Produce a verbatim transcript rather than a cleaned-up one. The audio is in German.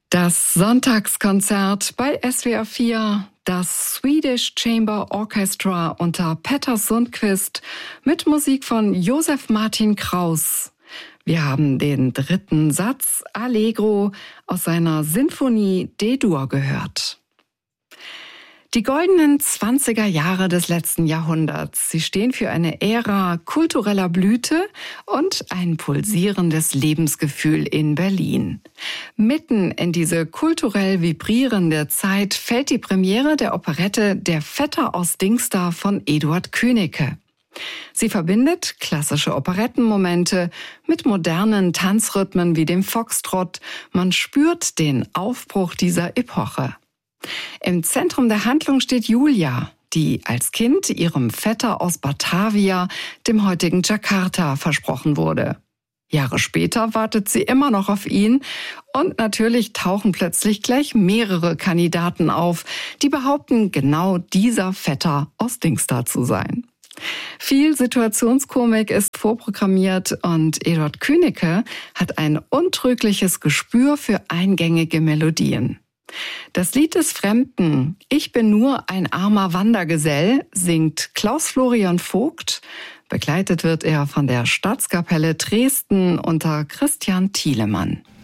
Das Sonntagskonzert bei S W R vier, das Swedish Chamber Orchestra unter Petter Sundqvist mit Musik von Josef Martin Kraus. Wir haben den dritten Satz Allegro aus seiner Sinfonie D-Dur gehört. Die goldenen zwanziger Jahre des letzten Jahrhunderts, sie stehen für eine Ära kultureller Blüte und ein pulsierendes Lebensgefühl in Berlin. Mitten in diese kulturell vibrierende Zeit fällt die Premiere der Operette Der Vetter aus Dingsda von Eduard Künigke. Sie verbindet klassische Operettenmomente mit modernen Tanzrhythmen wie dem Foxtrott. Man spürt den Aufbruch dieser Epoche. Im Zentrum der Handlung steht Julia, die als Kind ihrem Vetter aus Batavia, dem heutigen Jakarta, versprochen wurde. Jahre später wartet sie immer noch auf ihn und natürlich tauchen plötzlich gleich mehrere Kandidaten auf, die behaupten, genau dieser Vetter aus Dingsda zu sein. Viel Situationskomik ist vorprogrammiert und Eduard Künigke hat ein untrügliches Gespür für eingängige Melodien. Das Lied des Fremden, Ich bin nur ein armer Wandergesell, singt Klaus Florian Vogt. Begleitet wird er von der Staatskapelle Dresden unter Christian Thielemann.